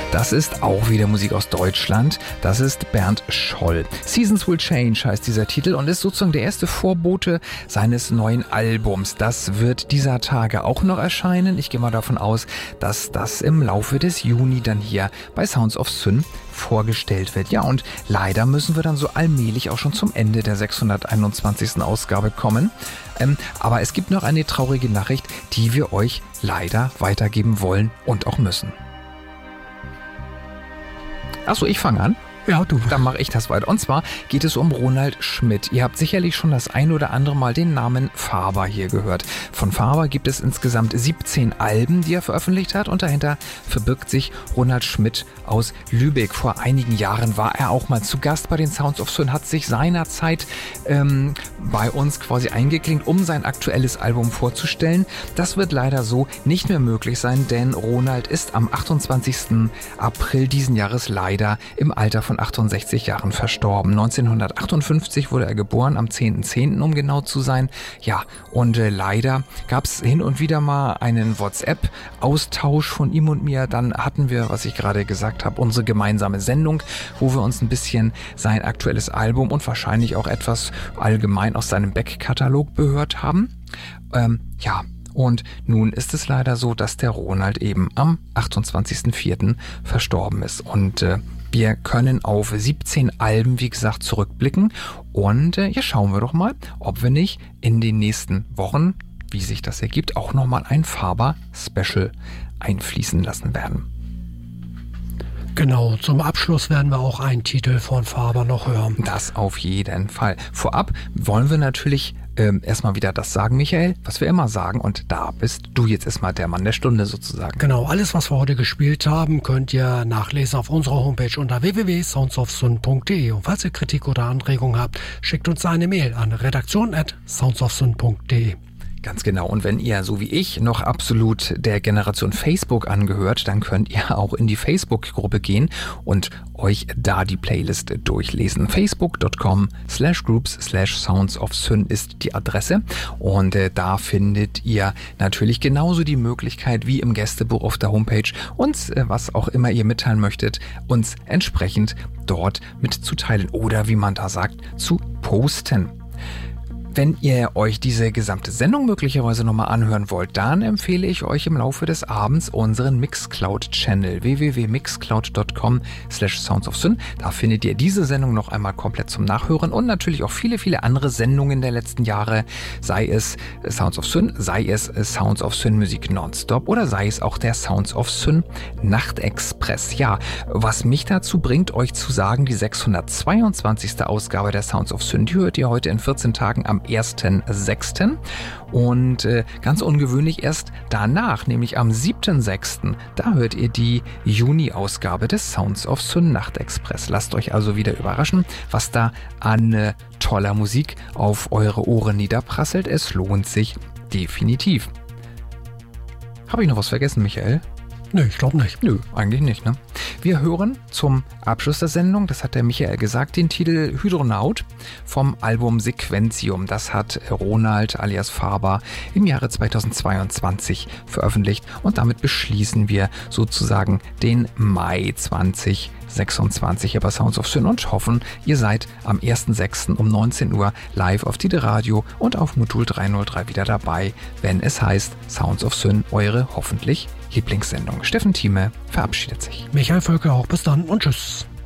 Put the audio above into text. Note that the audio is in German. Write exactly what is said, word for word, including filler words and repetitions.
Das ist auch wieder Musik aus Deutschland. Das ist Bernd Scholl. Seasons Will Change heißt dieser Titel und ist sozusagen der erste Vorbote seines neuen Albums. Das wird dieser Tage auch noch erscheinen. Ich gehe mal davon aus, dass das im Laufe des Juni dann hier bei Sounds of Syn vorgestellt wird. Ja, und leider müssen wir dann so allmählich auch schon zum Ende der sechshunderteinundzwanzigsten Ausgabe kommen. Ähm, aber es gibt noch eine traurige Nachricht, die wir euch leider weitergeben wollen und auch müssen. Achso, ich fange an. Ja, du. Dann mache ich das weiter. Und zwar geht es um Ronald Schmidt. Ihr habt sicherlich schon das ein oder andere Mal den Namen Faber hier gehört. Von Faber gibt es insgesamt siebzehn Alben, die er veröffentlicht hat. Und dahinter verbirgt sich Ronald Schmidt aus Lübeck. Vor einigen Jahren war er auch mal zu Gast bei den Sounds of Syn, hat sich seinerzeit ähm, bei uns quasi eingeklinkt, um sein aktuelles Album vorzustellen. Das wird leider so nicht mehr möglich sein, denn Ronald ist am achtundzwanzigsten April diesen Jahres leider im Alter von achtundsechzig Jahren verstorben. neunzehnhundertachtundfünfzig wurde er geboren, am zehnten zehnten um genau zu sein. Ja, und äh, leider gab es hin und wieder mal einen WhatsApp-Austausch von ihm und mir. Dann hatten wir, was ich gerade gesagt habe, unsere gemeinsame Sendung, wo wir uns ein bisschen sein aktuelles Album und wahrscheinlich auch etwas allgemein aus seinem Back-Katalog gehört haben. Ähm, ja, und nun ist es leider so, dass der Ronald eben am achtundzwanzigsten vierten verstorben ist. Und äh, wir können auf siebzehn Alben, wie gesagt, zurückblicken. Und äh, ja, schauen wir doch mal, ob wir nicht in den nächsten Wochen, wie sich das ergibt, auch nochmal ein Faber-Special einfließen lassen werden. Genau, zum Abschluss werden wir auch einen Titel von Faber noch hören. Das auf jeden Fall. Vorab wollen wir natürlich ähm, erstmal wieder das sagen, Michael, was wir immer sagen. Und da bist du jetzt erstmal der Mann der Stunde sozusagen. Genau, alles, was wir heute gespielt haben, könnt ihr nachlesen auf unserer Homepage unter w w w punkt sounds of syn punkt d e. Und falls ihr Kritik oder Anregungen habt, schickt uns eine Mail an redaktion at sounds of syn punkt d e. Ganz genau. Und wenn ihr, so wie ich, noch absolut der Generation Facebook angehört, dann könnt ihr auch in die Facebook-Gruppe gehen und euch da die Playlist durchlesen. facebook.com slash groups slash sounds of syn ist die Adresse. Und äh, da findet ihr natürlich genauso die Möglichkeit wie im Gästebuch auf der Homepage, uns, äh, was auch immer ihr mitteilen möchtet, uns entsprechend dort mitzuteilen oder, wie man da sagt, zu posten. Wenn ihr euch diese gesamte Sendung möglicherweise nochmal anhören wollt, dann empfehle ich euch im Laufe des Abends unseren Mixcloud-Channel w w w punkt mixcloud punkt com slash sounds of syn. Da findet ihr diese Sendung noch einmal komplett zum Nachhören und natürlich auch viele, viele andere Sendungen der letzten Jahre, sei es Sounds of Syn, sei es Sounds of Syn Musik Nonstop oder sei es auch der Sounds of Syn Nachtexpress. Ja, was mich dazu bringt, euch zu sagen, die sechshundertzweiundzwanzigste Ausgabe der Sounds of Syn, die hört ihr heute in vierzehn Tagen am ersten sechsten und äh, ganz ungewöhnlich erst danach, nämlich am siebten sechsten Da hört ihr die Juni-Ausgabe des Sounds of Syn Nachtexpress. Lasst euch also wieder überraschen, was da an äh, toller Musik auf eure Ohren niederprasselt. Es lohnt sich definitiv. Habe ich noch was vergessen, Michael? Nö, ich glaube nicht. Nö, eigentlich nicht, ne? Wir hören zum Abschluss der Sendung, das hat der Michael gesagt, den Titel Hydronaut vom Album Sequentium. Das hat Ronald alias Faber im Jahre zweitausendzweiundzwanzig veröffentlicht und damit beschließen wir sozusagen den Mai zweitausendsechsundzwanzig hier bei Sounds of Syn und hoffen, ihr seid am ersten sechsten um neunzehn Uhr live auf Tide Radio und auf Modul dreihundertdrei wieder dabei, wenn es heißt Sounds of Syn, eure hoffentlich Lieblingssendung. Steffen Thieme verabschiedet sich. Michael Völker auch. Bis dann und tschüss.